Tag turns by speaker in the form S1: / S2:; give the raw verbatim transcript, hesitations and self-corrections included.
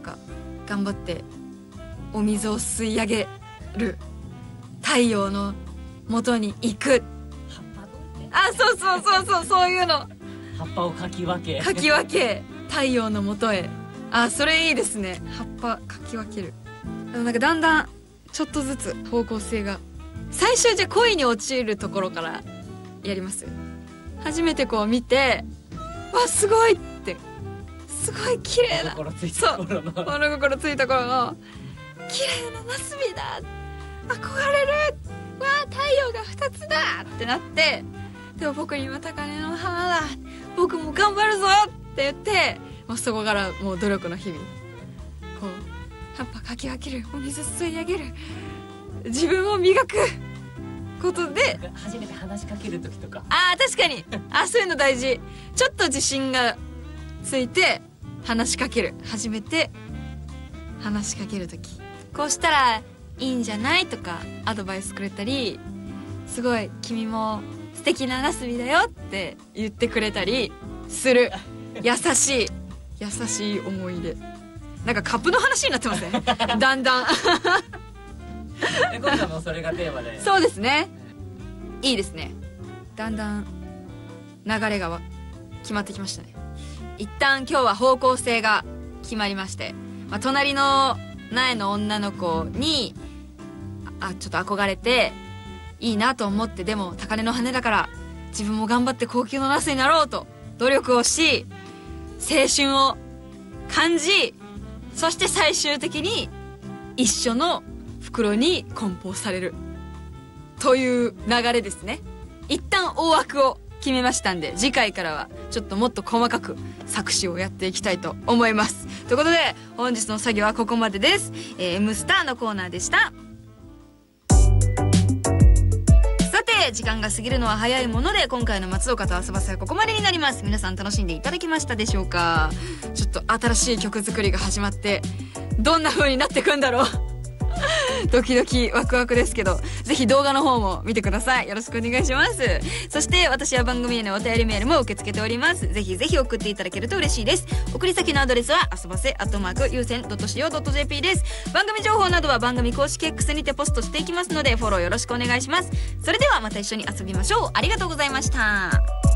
S1: か頑張ってお水を吸い上げる、太陽の元に行く。あ、そうそうそうそう、そういうの。
S2: 葉っぱをかき分け
S1: かき分け太陽の元へ。あ、それいいですね。葉っぱかき分ける。でもなんかだんだんちょっとずつ方向性が。最初じゃあ恋に陥るところからやります。初めてこう見て、わ、すごいって、すごい綺麗な、
S2: 心ついた頃の
S1: 物心ついた頃の綺麗なナスビだ、憧れる、わあ太陽がふたつだってなって、でも僕には高嶺の花だ、僕も頑張るぞって言って、もうそこからもう努力の日々、こう葉っぱかき分ける、お水吸い上げる、自分を磨くことで。
S2: 初めて話しかける時とか、
S1: あー確かに、あ、そういうの大事。ちょっと自信がついて話しかける、初めて話しかける時、こうしたらいいんじゃないとかアドバイスくれたり、すごい君も素敵なナスビだよって言ってくれたりする。優しい優しい思い出。なんかカップの話になってますねだんだん
S2: で今回もそれがテーマで
S1: そうですね、いいですね。だんだん流れが決まってきましたね。一旦今日は方向性が決まりまして、まあ、隣の苗の女の子にあちょっと憧れていいなと思って、でも高嶺の羽だから自分も頑張って高級のナスになろうと努力をし、青春を感じ、そして最終的に一緒の袋に梱包されるという流れですね。一旦大枠を決めましたんで、次回からはちょっともっと細かく作詞をやっていきたいと思います。ということで本日の作業はここまでです。えー、M スターのコーナーでした。さて時間が過ぎるのは早いもので、今回の松岡と遊ばせはここまでになります。皆さん楽しんでいただけましたでしょうか。ちょっと新しい曲作りが始まって、どんな風になってくんだろうドキドキワクワクですけど、ぜひ動画の方も見てください。よろしくお願いします。そして私は番組へのお便りメールも受け付けております。ぜひぜひ送っていただけると嬉しいです。送り先のアドレスはあそばせアットマーク有線 .co.jp です。番組情報などは番組公式 X にてポストしていきますので、フォローよろしくお願いします。それではまた一緒に遊びましょう。ありがとうございました。